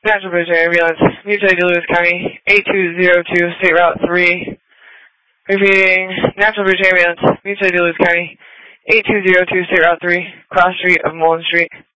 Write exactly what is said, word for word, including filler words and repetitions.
Natural Bridge Ambulance, Mutual Aid Duluth County, eight two zero two, State Route three. Repeating, Natural Bridge Ambulance, Mutual Aid Duluth County, eight two zero two, State Route three, cross street of Mullen Street.